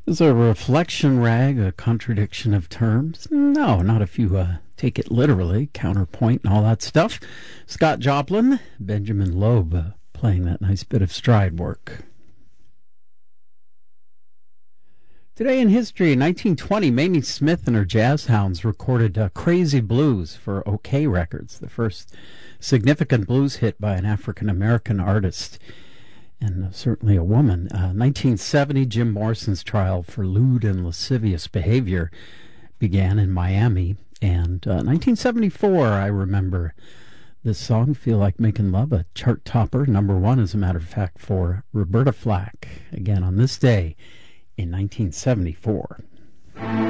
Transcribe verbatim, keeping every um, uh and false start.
Is a reflection rag a contradiction of terms? No, not if you uh, take it literally, counterpoint and all that stuff. Scott Joplin, Benjamin Loeb uh, playing that nice bit of stride work. Today in history, in nineteen twenty, Mamie Smith and her Jazz Hounds recorded uh, Crazy Blues for OK Records, the first significant blues hit by an African-American artist, and uh, certainly a woman. Uh, nineteen seventy, Jim Morrison's trial for lewd and lascivious behavior began in Miami. And uh, nineteen seventy-four, I remember this song, Feel Like Making Love, a chart topper, number one, as a matter of fact, for Roberta Flack, again on this day in nineteen seventy-four.